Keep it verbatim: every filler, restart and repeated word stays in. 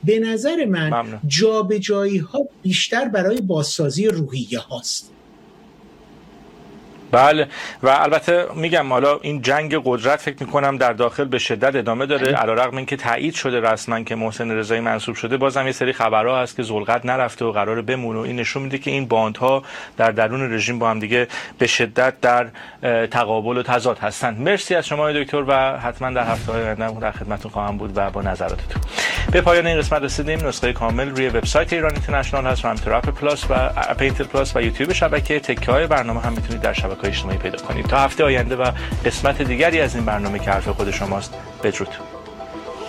به نظر من جابجایی ها بیشتر برای بازسازی روحیه هاست. بله و البته میگم حالا این جنگ قدرت فکر میکنم در داخل به شدت ادامه داره، علیرغم اینکه تایید شده رسما که محسن رضایی منصوب شده، بازم یه سری خبرها هست که ذوالقرد نرفته و قراره بمونه و این نشون میده که این باندها در درون رژیم با هم دیگه به شدت در تقابل و تضاد هستن. مرسی از شما دکتر و حتما در هفته‌های آینده در خدمتتون خواهم بود و با نظراتتون. به پایان این قسمت رسیدیم. نسخه کامل روی وبسایت ایران اینترنشنال هست و همینطور اپ پلاس و اپ اینتل پلاس و یوتیوب شبکه. تکه‌های برنامه هم میتونید در شبکه‌های اجتماعی پیدا کنید. تا هفته آینده و قسمت دیگری از این برنامه که حرف خود شماست، بدرود.